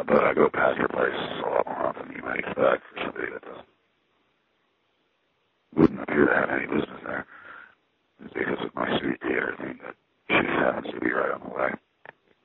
but I go past her place a lot more often than you might expect for somebody that wouldn't appear to have any business there. It's because of my sweet theater thing that she happens to be right on the way.